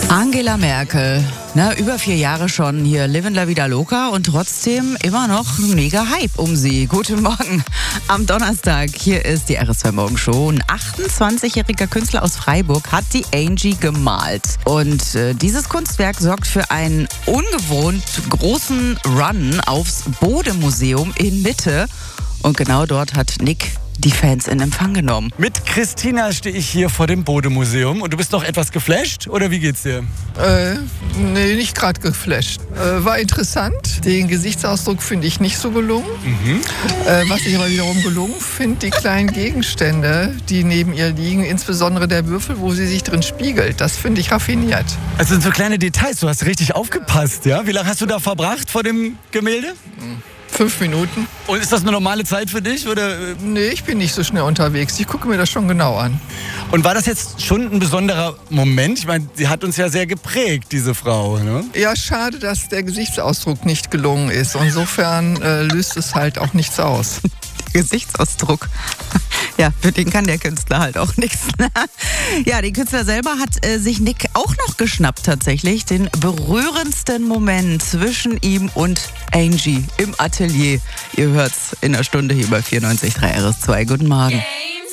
Angela Merkel, über 4 Jahre schon hier Livin La Vida Loca und trotzdem immer noch ein mega Hype um sie. Guten Morgen am Donnerstag, hier ist die RS2 Morgenshow. Ein 28-jähriger Künstler aus Freiburg hat die Angie gemalt. Und dieses Kunstwerk sorgt für einen ungewohnt großen Run aufs Bode-Museum in Mitte. Und genau dort hat Nick die Fans in Empfang genommen. Mit Christina stehe ich hier vor dem Bode-Museum. Und du bist noch etwas geflasht, oder wie geht's dir? Nee, nicht gerade geflasht. War interessant. Den Gesichtsausdruck finde ich nicht so gelungen. Was ich aber wiederum gelungen finde, die kleinen Gegenstände, die neben ihr liegen, insbesondere der Würfel, wo sie sich drin spiegelt. Das finde ich raffiniert. Es sind so kleine Details, du hast richtig aufgepasst, ja? Wie lange hast du da verbracht vor dem Gemälde? 5 Minuten. Und ist das eine normale Zeit für dich, oder? Nee, ich bin nicht so schnell unterwegs. Ich gucke mir das schon genau an. Und war das jetzt schon ein besonderer Moment? Ich meine, sie hat uns ja sehr geprägt, diese Frau, ne? Ja, schade, dass der Gesichtsausdruck nicht gelungen ist. Insofern löst es halt auch nichts aus. Gesichtsausdruck. Ja, für den kann der Künstler halt auch nichts. Ja, der Künstler selber hat sich Nick auch noch geschnappt tatsächlich. Den berührendsten Moment zwischen ihm und Angie im Atelier. Ihr hört's in der Stunde hier bei 94.3 RS2. Guten Morgen.